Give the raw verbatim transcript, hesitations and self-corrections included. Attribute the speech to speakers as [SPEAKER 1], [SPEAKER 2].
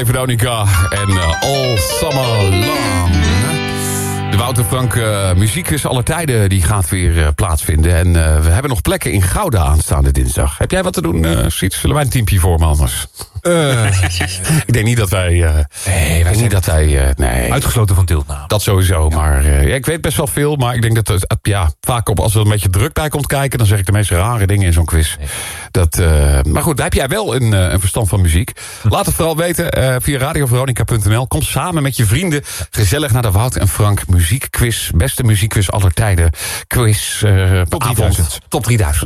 [SPEAKER 1] bij Veronica en uh, All Summer Long. De Wouter Frank uh, muziekquiz aller tijden die gaat weer uh, plaatsvinden. En uh, we hebben nog plekken in Gouda aanstaande dinsdag. Heb jij wat te doen, uh, Siets? Zullen wij een teampje vormen anders? Uh, ik denk niet dat wij... Uh, nee, wij niet dat wij... Uh, nee.
[SPEAKER 2] Uitgesloten van deelname.
[SPEAKER 1] Dat sowieso, ja. maar uh, ja, ik weet best wel veel. Maar ik denk dat het, ja, vaak op, als er een beetje druk bij komt kijken... dan zeg ik de meest rare dingen in zo'n quiz. Nee. Dat, uh, maar goed, daar heb jij wel een, uh, een verstand van muziek. Laat het vooral weten uh, via radio veronica punt n l. Kom samen met je vrienden gezellig naar de Wouter en Frank muziekquiz. Beste muziekquiz aller tijden. Quiz uh,
[SPEAKER 2] top drieduizend.
[SPEAKER 1] Top drieduizend.